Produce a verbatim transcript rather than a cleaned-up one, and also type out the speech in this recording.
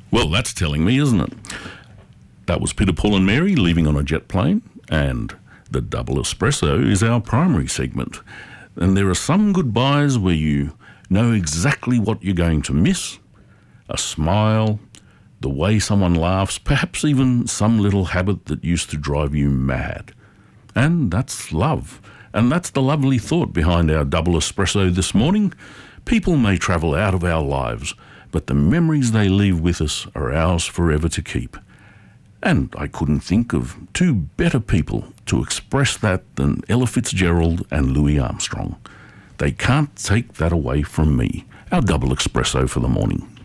Well, that's telling me, isn't it? That was Peter, Paul and Mary leaving on a jet plane, and the double espresso is our primary segment. And there are some goodbyes where you know exactly what you're going to miss. A smile, the way someone laughs, perhaps even some little habit that used to drive you mad. And that's love. And that's the lovely thought behind our double espresso this morning. People may travel out of our lives, but the memories they leave with us are ours forever to keep. And I couldn't think of two better people to express that than Ella Fitzgerald and Louis Armstrong. They can't take that away from me. Our double espresso for the morning.